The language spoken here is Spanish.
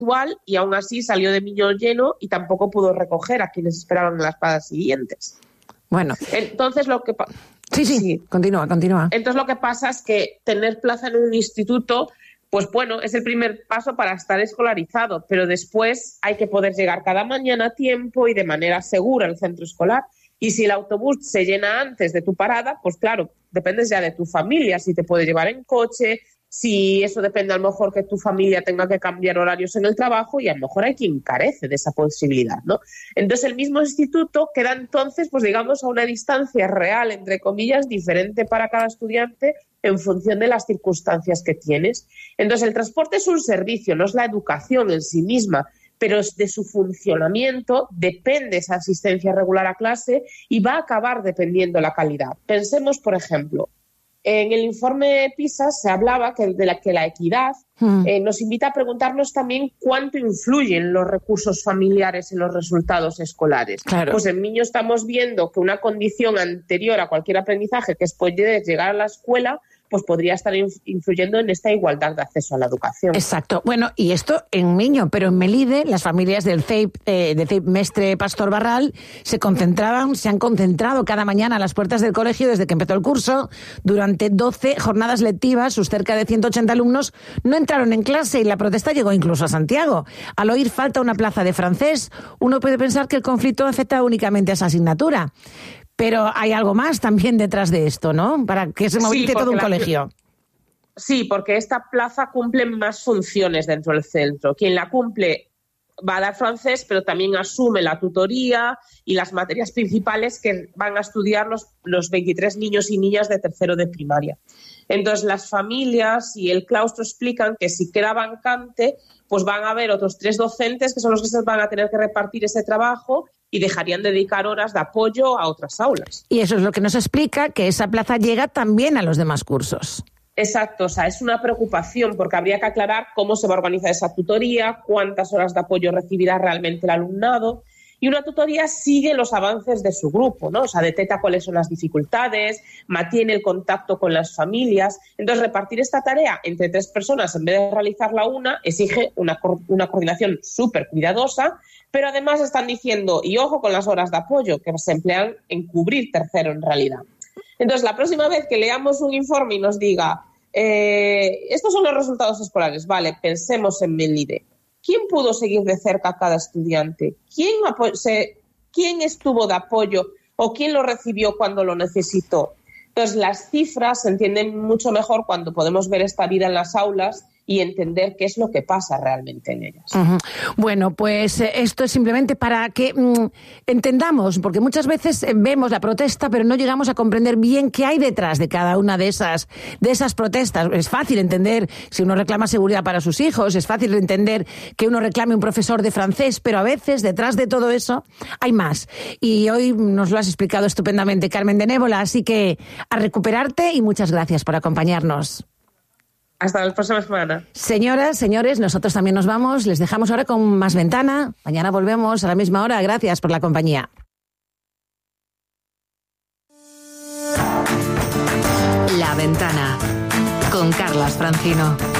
actual y aún así salió de Miño lleno y tampoco pudo recoger a quienes esperaban en las paradas siguientes. Bueno. Entonces lo que Sí, continúa. Entonces lo que pasa es que tener plaza en un instituto, pues bueno, es el primer paso para estar escolarizado, pero después hay que poder llegar cada mañana a tiempo y de manera segura al centro escolar. Y si el autobús se llena antes de tu parada, pues claro, dependes ya de tu familia, si te puede llevar en coche, si eso depende a lo mejor que tu familia tenga que cambiar horarios en el trabajo y a lo mejor hay quien carece de esa posibilidad, ¿no? Entonces el mismo instituto queda entonces, pues digamos, a una distancia real, entre comillas, diferente para cada estudiante en función de las circunstancias que tienes. Entonces el transporte es un servicio, no es la educación en sí misma, pero de su funcionamiento depende esa asistencia regular a clase y va a acabar dependiendo la calidad. Pensemos, por ejemplo, en el informe PISA se hablaba que la equidad nos invita a preguntarnos también cuánto influyen los recursos familiares en los resultados escolares. Claro. Pues en Miño estamos viendo que una condición anterior a cualquier aprendizaje, que es poder llegar a la escuela, pues podría estar influyendo en esta igualdad de acceso a la educación. Exacto. Bueno, y esto en Miño, pero en Melide, las familias del CEIP, Mestre Pastor Barral, se han concentrado cada mañana a las puertas del colegio desde que empezó el curso. Durante 12 jornadas lectivas, sus cerca de 180 alumnos no entraron en clase y la protesta llegó incluso a Santiago. Al oír falta una plaza de francés, uno puede pensar que el conflicto afecta únicamente a esa asignatura. Pero hay algo más también detrás de esto, ¿no? Para que se movilice todo un colegio. Sí, porque esta plaza cumple más funciones dentro del centro. Quien la cumple va a dar francés, pero también asume la tutoría y las materias principales que van a estudiar los 23 niños y niñas de tercero de primaria. Entonces, las familias y el claustro explican que si queda vacante, pues van a haber otros 3 docentes que son los que se van a tener que repartir ese trabajo y dejarían de dedicar horas de apoyo a otras aulas. Y eso es lo que nos explica que esa plaza llega también a los demás cursos. Exacto, o sea, es una preocupación porque habría que aclarar cómo se va a organizar esa tutoría, cuántas horas de apoyo recibirá realmente el alumnado. Y una tutoría sigue los avances de su grupo, ¿no? O sea, detecta cuáles son las dificultades, mantiene el contacto con las familias. Entonces, repartir esta tarea entre 3 personas en vez de realizarla una exige una coordinación súper cuidadosa, pero además están diciendo, y ojo con las horas de apoyo, que se emplean en cubrir tercero en realidad. Entonces, la próxima vez que leamos un informe y nos diga, estos son los resultados escolares, vale, pensemos en Melide. ¿Quién pudo seguir de cerca a cada estudiante? ¿Quién estuvo de apoyo o quién lo recibió cuando lo necesitó? Entonces, las cifras se entienden mucho mejor cuando podemos ver esta vida en las aulas y entender qué es lo que pasa realmente en ellas. Uh-huh. Bueno, pues esto es simplemente para que entendamos, porque muchas veces vemos la protesta, pero no llegamos a comprender bien qué hay detrás de cada una de esas protestas. Es fácil entender si uno reclama seguridad para sus hijos, es fácil entender que uno reclame un profesor de francés, pero a veces detrás de todo eso hay más. Y hoy nos lo has explicado estupendamente, Carmen de Névola, así que a recuperarte y muchas gracias por acompañarnos. Hasta la próxima semana. Señoras, señores, nosotros también nos vamos. Les dejamos ahora con Más Ventana. Mañana volvemos a la misma hora. Gracias por la compañía. La Ventana con Carlas Francino.